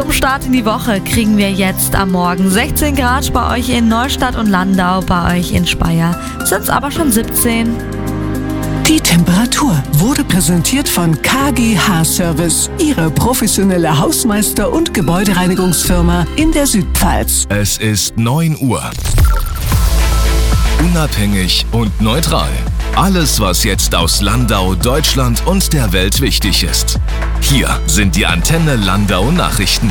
Zum Start in die Woche kriegen wir jetzt am Morgen 16 Grad bei euch in Neustadt und Landau, bei euch in Speyer sind es aber schon 17. Die Temperatur wurde präsentiert von KGH Service, Ihre professionelle Hausmeister- und Gebäudereinigungsfirma in der Südpfalz. Es ist 9 Uhr. Unabhängig und neutral. Alles, was jetzt aus Landau, Deutschland und der Welt wichtig ist. Hier sind die Antenne Landau Nachrichten.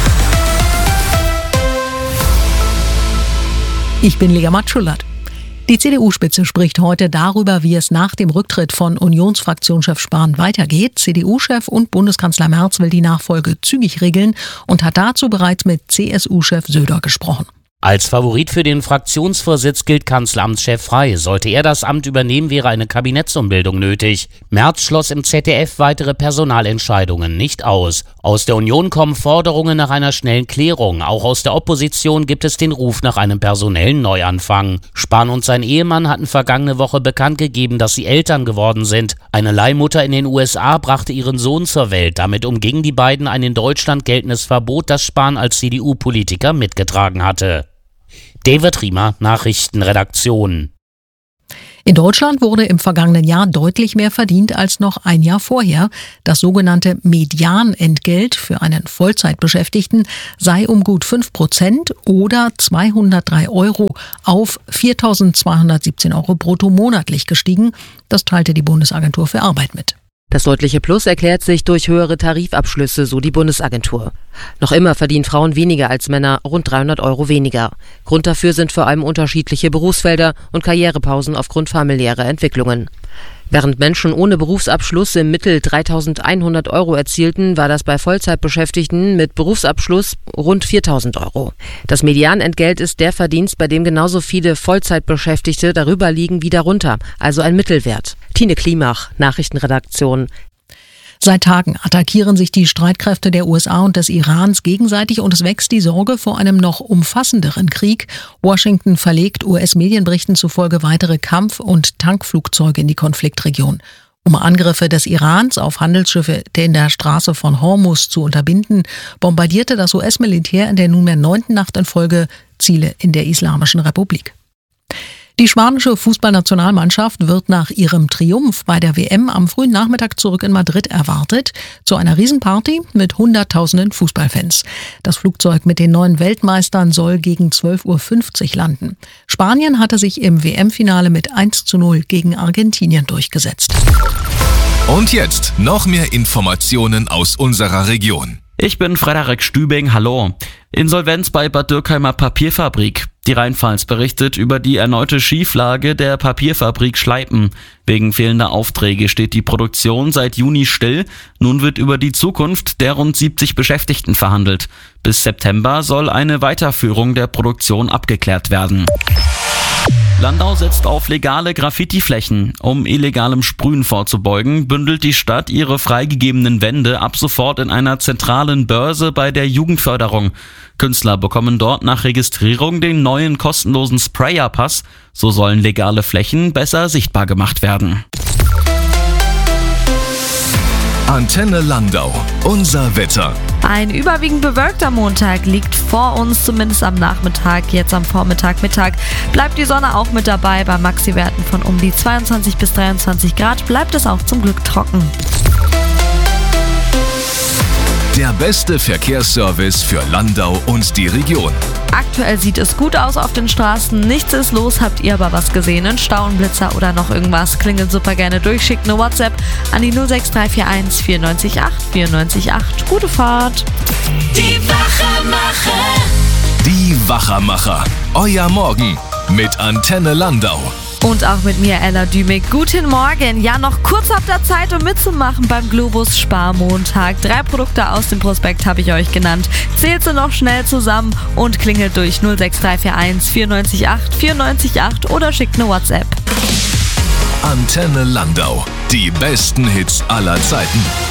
Ich bin Lea Matschullat. Die CDU-Spitze spricht heute darüber, wie es nach dem Rücktritt von Unionsfraktionschef Spahn weitergeht. CDU-Chef und Bundeskanzler Merz will die Nachfolge zügig regeln und hat dazu bereits mit CSU-Chef Söder gesprochen. Als Favorit für den Fraktionsvorsitz gilt Kanzleramtschef Frey. Sollte er das Amt übernehmen, wäre eine Kabinettsumbildung nötig. Merz schloss im ZDF weitere Personalentscheidungen nicht aus. Aus der Union kommen Forderungen nach einer schnellen Klärung. Auch aus der Opposition gibt es den Ruf nach einem personellen Neuanfang. Spahn und sein Ehemann hatten vergangene Woche bekannt gegeben, dass sie Eltern geworden sind. Eine Leihmutter in den USA brachte ihren Sohn zur Welt. Damit umgingen die beiden ein in Deutschland geltendes Verbot, das Spahn als CDU-Politiker mitgetragen hatte. David Riemer, Nachrichtenredaktion. In Deutschland wurde im vergangenen Jahr deutlich mehr verdient als noch ein Jahr vorher. Das sogenannte Medianentgelt für einen Vollzeitbeschäftigten sei um gut 5% oder 203 € auf 4.217 € brutto monatlich gestiegen. Das teilte die Bundesagentur für Arbeit mit. Das deutliche Plus erklärt sich durch höhere Tarifabschlüsse, so die Bundesagentur. Noch immer verdienen Frauen weniger als Männer, rund 300 € weniger. Grund dafür sind vor allem unterschiedliche Berufsfelder und Karrierepausen aufgrund familiärer Entwicklungen. Während Menschen ohne Berufsabschluss im Mittel 3.100 € erzielten, war das bei Vollzeitbeschäftigten mit Berufsabschluss rund 4.000 €. Das Medianentgelt ist der Verdienst, bei dem genauso viele Vollzeitbeschäftigte darüber liegen wie darunter, also ein Mittelwert. Tine Klimach, Nachrichtenredaktion. Seit Tagen attackieren sich die Streitkräfte der USA und des Irans gegenseitig und es wächst die Sorge vor einem noch umfassenderen Krieg. Washington verlegt US-Medienberichten zufolge weitere Kampf- und Tankflugzeuge in die Konfliktregion. Um Angriffe des Irans auf Handelsschiffe in der Straße von Hormuz zu unterbinden, bombardierte das US-Militär in der nunmehr 9. Nacht in Folge Ziele in der Islamischen Republik. Die spanische Fußballnationalmannschaft wird nach ihrem Triumph bei der WM am frühen Nachmittag zurück in Madrid erwartet, zu einer Riesenparty mit Hunderttausenden Fußballfans. Das Flugzeug mit den neuen Weltmeistern soll gegen 12.50 Uhr landen. Spanien hatte sich im WM-Finale mit 1:0 gegen Argentinien durchgesetzt. Und jetzt noch mehr Informationen aus unserer Region. Ich bin Frederik Stübing, hallo. Insolvenz bei Bad Dürkheimer Papierfabrik. Die Rheinpfalz berichtet über die erneute Schieflage der Papierfabrik Schleipen. Wegen fehlender Aufträge steht die Produktion seit Juni still. Nun wird über die Zukunft der rund 70 Beschäftigten verhandelt. Bis September soll eine Weiterführung der Produktion abgeklärt werden. Landau setzt auf legale Graffitiflächen. Um illegalem Sprühen vorzubeugen, bündelt die Stadt ihre freigegebenen Wände ab sofort in einer zentralen Börse bei der Jugendförderung. Künstler bekommen dort nach Registrierung den neuen kostenlosen Sprayer-Pass. So sollen legale Flächen besser sichtbar gemacht werden. Antenne Landau, unser Wetter. Ein überwiegend bewölkter Montag liegt vor uns, zumindest am Nachmittag. Jetzt am Vormittag, Mittag bleibt die Sonne auch mit dabei. Bei Maxi-Werten von um die 22 bis 23 Grad bleibt es auch zum Glück trocken. Der beste Verkehrsservice für Landau und die Region. Aktuell sieht es gut aus auf den Straßen. Nichts ist los. Habt ihr aber was gesehen? Einen Stau, einen Blitzer oder noch irgendwas? Klingelt super gerne durch. Schickt eine WhatsApp an die 06341 94 8 94 8. Gute Fahrt. Die Wachermacher. Die Wachermacher. Euer Morgen mit Antenne Landau. Und auch mit mir, Ella Dümig. Guten Morgen. Ja, noch kurz habt ihr Zeit, um mitzumachen beim Globus Sparmontag. 3 Produkte aus dem Prospekt habe ich euch genannt. Zählt sie noch schnell zusammen und klingelt durch 06341 94 8 94 8 oder schickt eine WhatsApp. Antenne Landau. Die besten Hits aller Zeiten.